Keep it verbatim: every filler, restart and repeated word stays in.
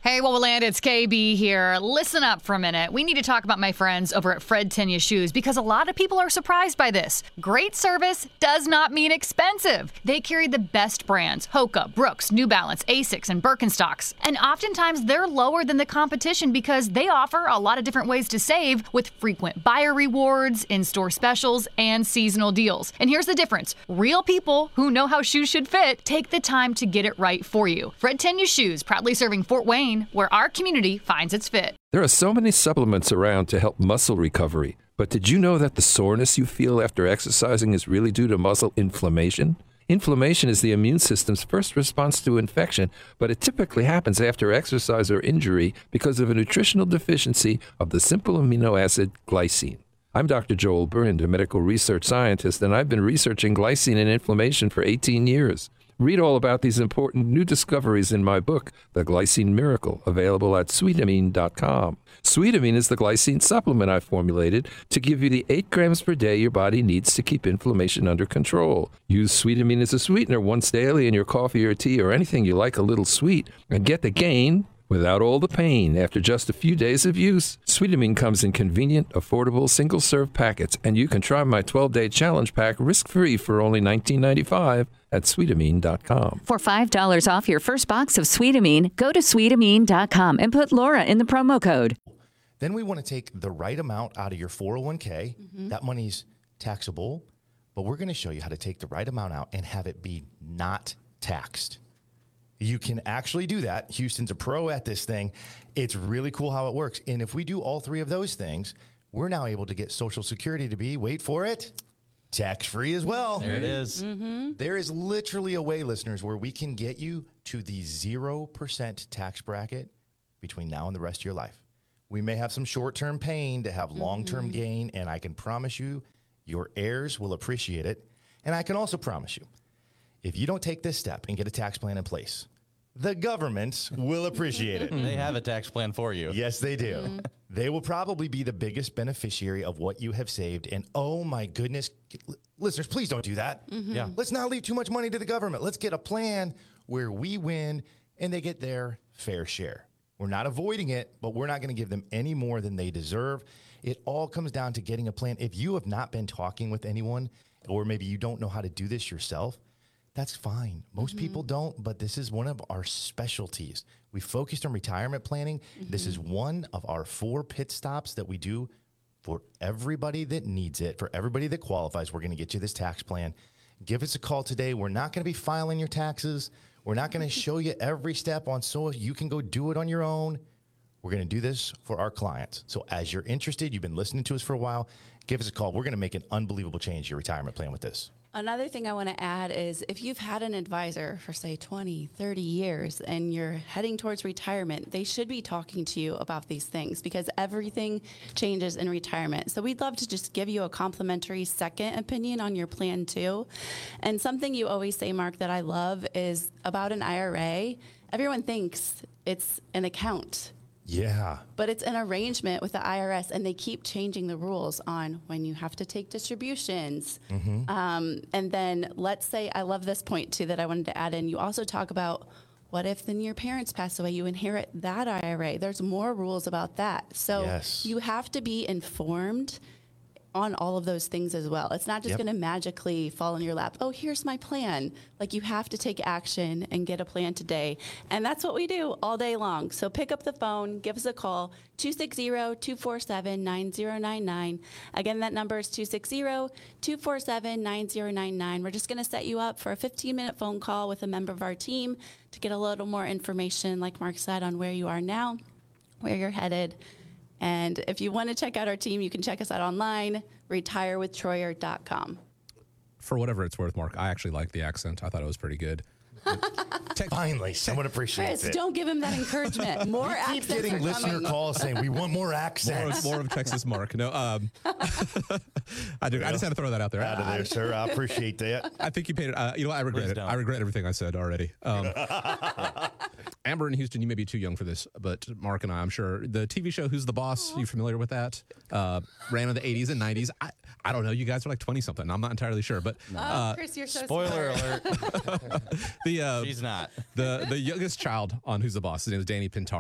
Hey, Wowoland, it's K B here. Listen up for a minute. We need to talk about my friends over at Fred Tenya Shoes because a lot of people are surprised by this. Great service does not mean expensive. They carry the best brands, Hoka, Brooks, New Balance, Asics, and Birkenstocks. And oftentimes they're lower than the competition because they offer a lot of different ways to save with frequent buyer rewards, in-store specials, and seasonal deals. And here's the difference. Real people who know how shoes should fit take the time to get it right for you. Fred Tenya Shoes, proudly serving Fort Wayne, where our community finds its fit. There are so many supplements around to help muscle recovery, but did you know that the soreness you feel after exercising is really due to muscle inflammation? Inflammation is the immune system's first response to infection, but it typically happens after exercise or injury because of a nutritional deficiency of the simple amino acid glycine. I'm Doctor Joel Brind, a medical research scientist, and I've been researching glycine and inflammation for eighteen years. Read all about these important new discoveries in my book, The Glycine Miracle, available at sweetamine dot com. Sweetamine is the glycine supplement I formulated to give you the eight grams per day your body needs to keep inflammation under control. Use Sweetamine as a sweetener once daily in your coffee or tea or anything you like a little sweet, and get the gain without all the pain after just a few days of use. Sweetamine comes in convenient, affordable, single-serve packets, and you can try my twelve-day challenge pack risk-free for only nineteen ninety-five at sweetamine dot com. For five dollars off your first box of Sweetamine, go to sweetamine dot com and put Laura in the promo code. Then we want to take the right amount out of your four oh one k. Mm-hmm. That money's taxable, but we're going to show you how to take the right amount out and have it be not taxed. You can actually do that. Houston's a pro at this thing. It's really cool how it works. And if we do all three of those things, we're now able to get Social Security to be, wait for it, tax-free as well. There it is. Mm-hmm. There is literally a way, listeners, where we can get you to the zero percent tax bracket between now and the rest of your life. We may have some short-term pain to have long-term mm-hmm. gain, and I can promise you your heirs will appreciate it. And I can also promise you, if you don't take this step and get a tax plan in place, the government will appreciate it. They have a tax plan for you. Yes, they do. Mm-hmm. They will probably be the biggest beneficiary of what you have saved. And oh my goodness, listeners, please don't do that. Mm-hmm. Yeah. Let's not leave too much money to the government. Let's get a plan where we win and they get their fair share. We're not avoiding it, but we're not going to give them any more than they deserve. It all comes down to getting a plan. If you have not been talking with anyone, or maybe you don't know how to do this yourself, that's fine. Most mm-hmm. people don't, but this is one of our specialties. We focused on retirement planning. Mm-hmm. This is one of our four pit stops that we do for everybody that needs it, for everybody that qualifies. We're going to get you this tax plan. Give us a call today. We're not going to be filing your taxes. We're not going to show you every step on so you can go do it on your own. We're going to do this for our clients. So as you're interested, you've been listening to us for a while, give us a call. We're going to make an unbelievable change to your retirement plan with this. Another thing I want to add is if you've had an advisor for, say, twenty, thirty years and you're heading towards retirement, they should be talking to you about these things because everything changes in retirement. So we'd love to just give you a complimentary second opinion on your plan, too. And something you always say, Mark, that I love is about an I R A. Everyone thinks it's an account. Yeah. But it's an arrangement with the I R S, and they keep changing the rules on when you have to take distributions. Mm-hmm. Um, and then let's say, I love this point, too, that I wanted to add in. You also talk about what if then your parents pass away, you inherit that I R A. There's more rules about that. So yes. You have to be informed on all of those things as well. It's not just yep. going to magically fall in your lap. Oh, here's my plan. Like, you have to take action and get a plan today. And that's what we do all day long. So pick up the phone, give us a call, two six zero, two four seven, nine zero nine nine. Again, that number is two six zero, two four seven, nine zero nine nine. We're just going to set you up for a fifteen minute phone call with a member of our team to get a little more information, like Mark said, on where you are now, where you're headed. And if you want to check out our team, you can check us out online, retire with troyer dot com. For whatever it's worth, Mark, I actually liked the accent. I thought it was pretty good. Finally, someone appreciates Chris, it. Don't give him that encouragement. More we accents keep getting are listener coming. calls saying we want more accents. More, more of Texas Mark. No, um, I do. I just had to throw that out there. Out of there, sir. I appreciate that. I think you paid it. Uh, you know, I regret Please it. don't. I regret everything I said already. Um, Amber in Houston, you may be too young for this, but Mark and I, I'm sure. The T V show Who's the Boss? You familiar with that? Uh, ran in the eighties and nineties. I, I don't know. You guys are like twenty something. I'm not entirely sure, but uh, oh, Chris, you're so spoiler smart. alert. the uh, She's not. the the youngest child on Who's the Boss. His name is Danny Pintar.